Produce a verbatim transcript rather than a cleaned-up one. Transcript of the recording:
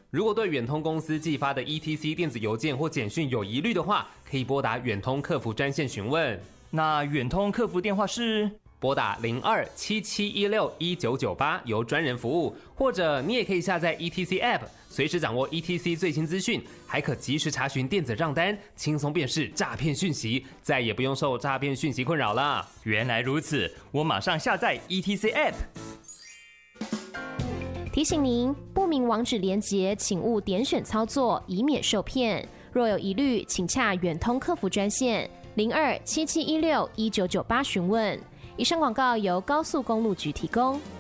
如果对远通公司寄发的 E T C 电子邮件或简讯有疑虑的话，可以拨打远通客服专线询问。 那远通客服电话是拨打零二七七一六一九九八，由专人服务，或者你也可以下载 E T C App， 随时掌握 E T C 最新资讯，还可及时查询电子账单，轻松辨识诈骗讯息，再也不用受诈骗讯息困扰了。 原来如此，我马上下载 E T C App。 提醒您，不明网址连结请勿点选操作，以免受骗。若有疑虑，请洽远通客服专线零二七七一六一九九八询问。以上广告由高速公路局提供。